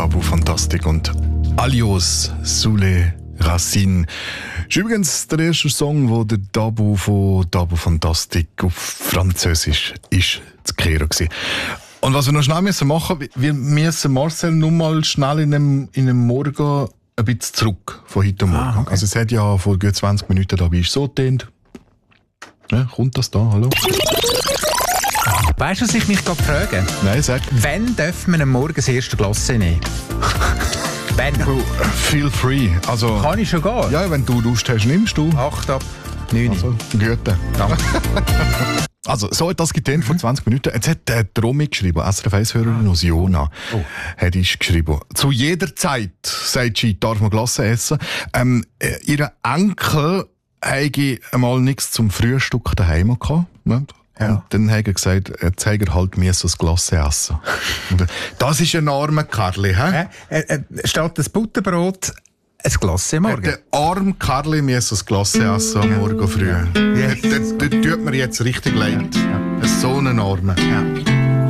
Dabu Fantastic und Alios Soule Racine. Das ist übrigens der erste Song, wo der Dabu von Dabu Fantastic auf Französisch ist zu hören war. Und was wir noch schnell machen müssen, wir müssen Marcel nur mal schnell in einem Morgen ein bisschen zurück von heute Morgen. Okay. Also es hat ja vor gut 20 Minuten dabei ist so getönt. Ja, kommt das da? Hallo? Weißt du, was ich mich gerade frage? Nein, sag. Wann dürfen wir am Morgen das erste Glas nehmen? Wann? Feel free. Also, Kann ich schon gehen? ja, wenn du Lust hast, nimmst du. 8 ab 9. Also, Güte. Danke. Also, so hat das getan vor 20 Minuten. Jetzt hat der Romy geschrieben, SRF 1-Hörerin aus Jona, hat geschrieben, zu jeder Zeit, sagt sie, darf man Glasse essen. Ihre Enkel habe einmal nichts zum Frühstück daheim gehabt. Ne? Ja. Und dann hat er gesagt, jetzt hat er halt mir so ein Glasse essen. Und das ist ein armer Karli, hä? Statt das Butterbrot ein Glas am Morgen. Der arme Karli muss ein Glasse essen am Morgen früh. Ja. Das tut mir jetzt richtig leid. So einen Armen. Ja.